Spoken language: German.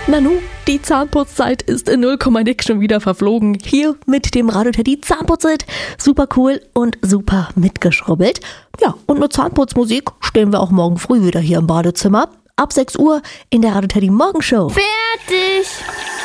Nanu, die Zahnputzzeit ist in 0, nix schon wieder verflogen. Hier mit dem Radio Teddy Zahnputzit. Super cool und super mitgeschrubbelt. Ja, und mit Zahnputzmusik stehen wir auch morgen früh wieder hier im Badezimmer. Ab 6 Uhr in der Radio Teddy Morgenshow. Fertig!